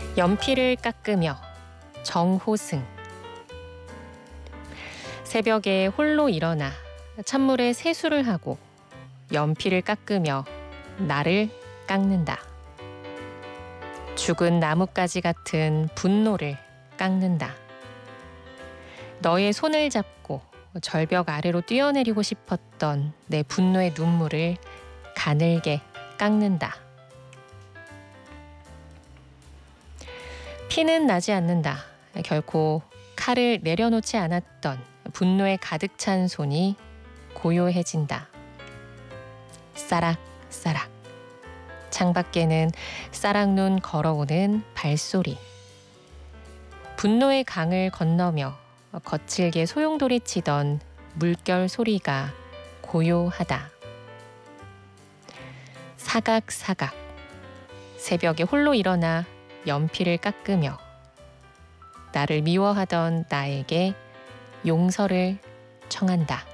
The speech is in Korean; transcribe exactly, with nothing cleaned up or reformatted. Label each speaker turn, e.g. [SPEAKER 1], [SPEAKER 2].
[SPEAKER 1] 연필을 깎으며 정호승. 새벽에 홀로 일어나 찬물에 세수를 하고 연필을 깎으며 나를 깎는다. 죽은 나뭇가지 같은 분노를 깎는다. 너의 손을 잡고 절벽 아래로 뛰어내리고 싶었던 내 분노의 눈물을 가늘게 깎는다. 피는 나지 않는다. 결코 칼을 내려놓지 않았던 분노에 가득 찬 손이 고요해진다. 싸락싸락. 창밖에는 싸락눈 걸어오는 발소리. 분노의 강을 건너며 거칠게 소용돌이 치던 물결 소리가 고요하다. 사각사각. 새벽에 홀로 일어나 연필을 깎으며 나를 미워하던 나에게 용서를 청한다.